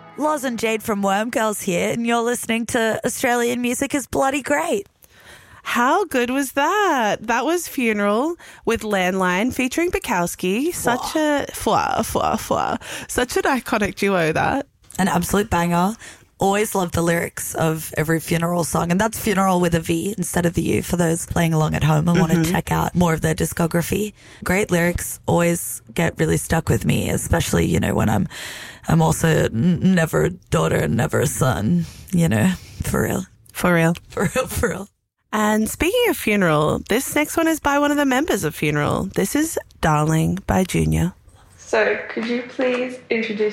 Loz and Jade from Worm Girls here, and you're listening to Australian Music is Bloody Great. How good was that? That was Funeral with Landline featuring Bukowski. Such a such an iconic duo, that. An absolute banger. Always love the lyrics of every Funeral song, and that's Funeral with a V instead of the U for those playing along at home and want to check out more of their discography. Great lyrics always get really stuck with me, especially, you know, when I'm also never a daughter and never a son, you know, for real. For real. For real, for real. And speaking of Funeral, this next one is by one of the members of Funeral. This is Darling by Junior. So, could you please introduce